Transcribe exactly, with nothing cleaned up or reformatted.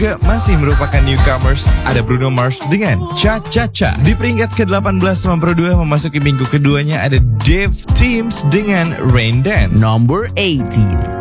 Juga masih merupakan newcomers, ada Bruno Mars dengan Cha Cha Cha. Di peringkat ke delapan belas sama Pro dua memasuki minggu keduanya ada Dave Teams dengan Rain Dance. Number eighteen.